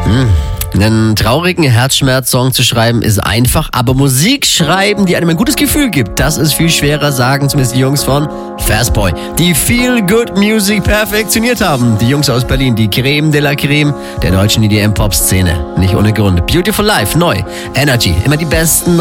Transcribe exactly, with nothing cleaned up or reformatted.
Hm. Einen traurigen Herzschmerz-Song zu schreiben ist einfach, aber Musik schreiben, die einem ein gutes Gefühl gibt, das ist viel schwerer, sagen zumindest die Jungs von Fastboy, die Feel Good Music perfektioniert haben. Die Jungs aus Berlin, die Creme de la Creme der deutschen E D M-Pop-Szene. Nicht ohne Grund. Beautiful Life, neu. Energy, immer die besten